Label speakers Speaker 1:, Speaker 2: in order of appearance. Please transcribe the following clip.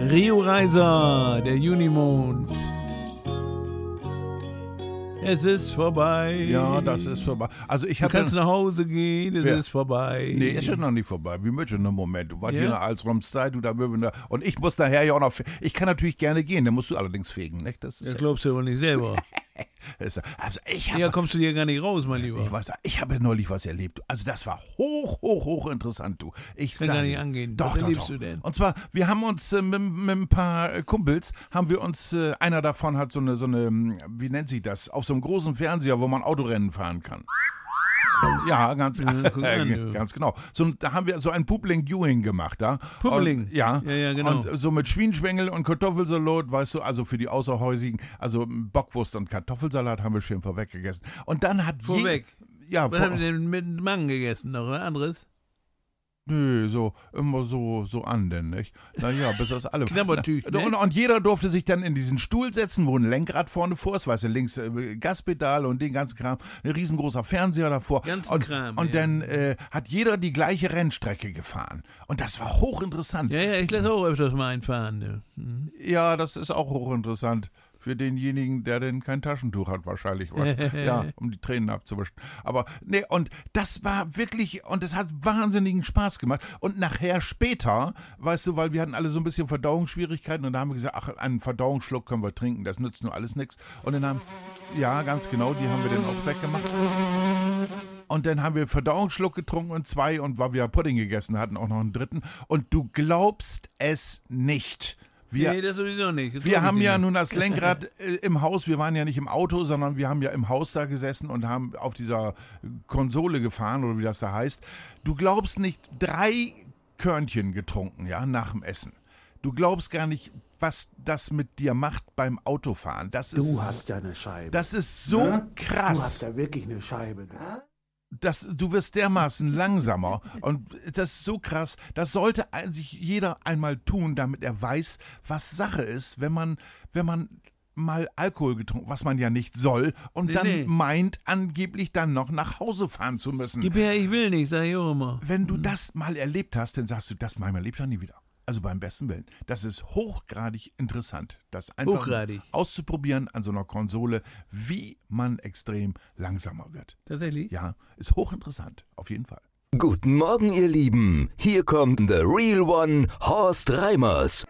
Speaker 1: Rio Reiser, der Junimond. Es ist vorbei.
Speaker 2: Ja, das ist vorbei. Also ich
Speaker 1: Du
Speaker 2: habe
Speaker 1: kannst nach Hause gehen, es ist vorbei.
Speaker 2: Nee, ist ja noch nicht vorbei. Wie möchtest du einen Moment? Du warst
Speaker 1: Ja?
Speaker 2: hier noch als Romszeit, du da Möwen da. Und ich muss nachher ja auch noch. Ich kann natürlich gerne gehen, dann musst du allerdings fegen, nicht? Das
Speaker 1: Das
Speaker 2: ist
Speaker 1: glaubst du aber nicht selber.
Speaker 2: also ich
Speaker 1: Ja, kommst du hier gar nicht raus, mein Lieber.
Speaker 2: Ich weiß, ich habe neulich was erlebt. Also das war hoch interessant, du. Ich
Speaker 1: Kann
Speaker 2: sag,
Speaker 1: gar nicht angehen.
Speaker 2: Doch,
Speaker 1: Was
Speaker 2: doch,
Speaker 1: erlebst
Speaker 2: doch.
Speaker 1: du denn?
Speaker 2: Und zwar, wir haben uns mit ein paar Kumpels, haben wir uns, einer davon hat so eine, wie nennt sich das, auf so einem großen Fernseher, wo man Autorennen fahren kann. Ja, ganz,
Speaker 1: guck an,
Speaker 2: ganz genau. Da haben wir so ein Publing-Viewing gemacht, da.
Speaker 1: Publing?
Speaker 2: Und, ja.
Speaker 1: Ja, genau.
Speaker 2: Und so mit Schwienschwengel und Kartoffelsalat, weißt du, also für die Außerhäusigen, also Bockwurst und Kartoffelsalat haben wir schön vorweg gegessen. Und dann hat
Speaker 1: Vorweg?
Speaker 2: Ja,
Speaker 1: Was haben wir denn mit dem Mann gegessen? Noch was anderes?
Speaker 2: Nö, so immer so an denn, nicht? Naja, bis das alle.
Speaker 1: Knabbertüch, ne?
Speaker 2: Und jeder durfte sich dann in diesen Stuhl setzen, wo ein Lenkrad vorne vor ist, weißt du, links Gaspedal und den ganzen Kram, ein riesengroßer Fernseher davor.
Speaker 1: Ganzen
Speaker 2: und
Speaker 1: Kram,
Speaker 2: und
Speaker 1: ja.
Speaker 2: dann hat jeder die gleiche Rennstrecke gefahren. Und das war hochinteressant.
Speaker 1: Ja, ich lasse auch öfters mal einfahren. Ne? Mhm.
Speaker 2: Ja, das ist auch hochinteressant. Für denjenigen, der denn kein Taschentuch hat, wahrscheinlich. Ja, um die Tränen abzuwischen. Aber, nee, und das war wirklich, und es hat wahnsinnigen Spaß gemacht. Und nachher später, weißt du, weil wir hatten alle so ein bisschen Verdauungsschwierigkeiten und da haben wir gesagt, ach, einen Verdauungsschluck können wir trinken, das nützt nur alles nichts. Und dann haben, ja, ganz genau, die haben wir dann auch weggemacht. Und dann haben wir Verdauungsschluck getrunken und 2 und weil wir Pudding gegessen hatten, auch noch einen dritten. Und du glaubst es nicht.
Speaker 1: Nee, das sowieso nicht. Das
Speaker 2: Wir haben ja
Speaker 1: nicht.
Speaker 2: nun das Lenkrad im Haus, wir waren ja nicht im Auto, sondern wir haben ja im Haus da gesessen und haben auf dieser Konsole gefahren oder wie das da heißt. Du glaubst nicht, 3 Körnchen getrunken, ja, nach dem Essen. Du glaubst gar nicht, was das mit dir macht beim Autofahren. Das ist,
Speaker 3: Du hast ja eine Scheibe.
Speaker 2: Das ist so
Speaker 3: Ne?
Speaker 2: krass.
Speaker 3: Du hast ja wirklich eine Scheibe. Ne?
Speaker 2: Du wirst dermaßen langsamer und das ist so krass, das sollte sich jeder einmal tun, damit er weiß, was Sache ist, wenn man mal Alkohol getrunken, was man ja nicht soll und dann meint, angeblich dann noch nach Hause fahren zu müssen.
Speaker 1: Gib her, ich will nicht, sag ich auch immer.
Speaker 2: Wenn du das mal erlebt hast, dann sagst du, das mal erlebt er nie wieder. Also beim besten Willen. Das ist hochgradig interessant, das einfach auszuprobieren an so einer Konsole, wie man extrem langsamer wird.
Speaker 1: Tatsächlich?
Speaker 2: Ja, ist hochinteressant, auf jeden Fall.
Speaker 4: Guten Morgen, ihr Lieben. Hier kommt The Real One, Horst Reimers.